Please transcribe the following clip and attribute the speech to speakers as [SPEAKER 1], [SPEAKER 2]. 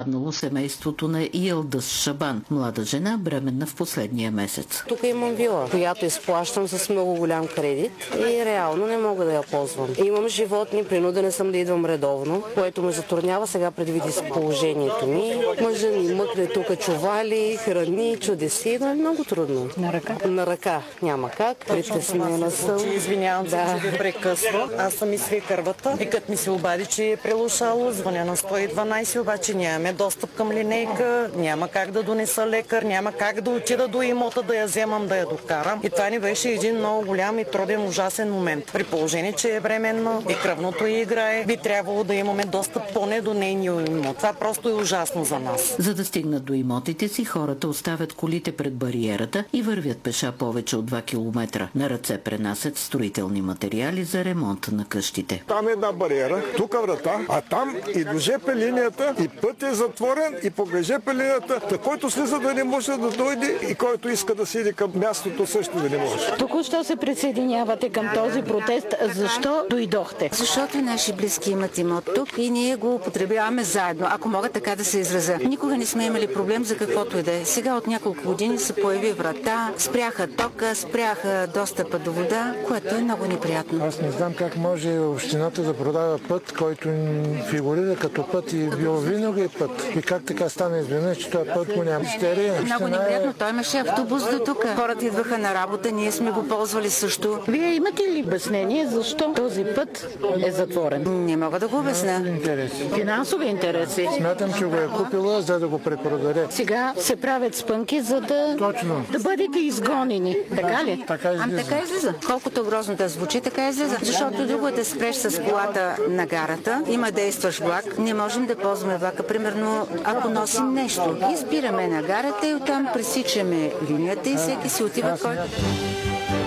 [SPEAKER 1] попаднало семейството на Йылдыз Шабан, млада жена, бременна в последния месец.
[SPEAKER 2] Тук имам вила, която изплащам с много голям кредит и реално не мога да я ползвам. Имам животни, принудена съм да идвам редовно, което ме затруднява сега предвид положението ми. Мъжа ми мъкне тук чували, храни, чудеси, но е много трудно.
[SPEAKER 3] На ръка?
[SPEAKER 2] На ръка няма как. Притеснена съм.
[SPEAKER 3] Извинявам се, че ви прекъсва. Аз съм и свекървата. И като ми се обади, че е прелошало, звъня на 112, обаче нямаме достъп към линейка, няма как да донеса лекар, няма как да отида до имота да я вземам, да я докарам. И това ни беше един много голям и труден, ужасен момент. При положение, че е временна и кръвното й играе, би трябвало да имаме достъп поне до нейния имот. Това просто е ужасно за нас.
[SPEAKER 1] За да стигнат до имотите си, хората оставят колите пред бариерата и вървят пеша повече от 2 километра. На ръце пренасят строителни материали за ремонт на къщите.
[SPEAKER 4] Там е една бариера, тук врата, а там и до ЖП линията, и път е затворен, и покрай ЖП линията, който слиза да не може да дойде и който иска да седи към мястото също да не може.
[SPEAKER 3] Току-що се присъединявате към този протест. Защо дойдохте?
[SPEAKER 5] Защото наши близки имат имот тук и ние го употребяваме заедно, ако мога така да се изразя. Никога не сме имали проблем за каквото и да е. Сега от няколко години се появи врата, спряха тока, спряха достъпа до вода, което е много неприятно.
[SPEAKER 6] Аз не знам как може общината да продава път, който фигурира като път и бил винаги път. И как така стана изведнъж, че този път го няма.
[SPEAKER 5] Много неприятно. Той имаше автобус до тук. Хората идваха на работа, ние сме го ползвали също.
[SPEAKER 3] Вие имате ли обяснение защо този път е затворен?
[SPEAKER 5] Не мога да го обясня.
[SPEAKER 3] Финансови интереси.
[SPEAKER 6] Смятам, че го е купила, за да го препродаде.
[SPEAKER 3] Сега се правят спънки, за да бъдете изгонени. Така ли?
[SPEAKER 6] Така излиза.
[SPEAKER 5] Така излиза. Колкото грозно да звучи, така излиза. Защото друго е да спреш с колата на гарата. Има действащ влак. Не можем да ползваме влака. Примерно, ако носим нещо. И спираме на гарата и оттам пресичаме линията и всеки си отива, който...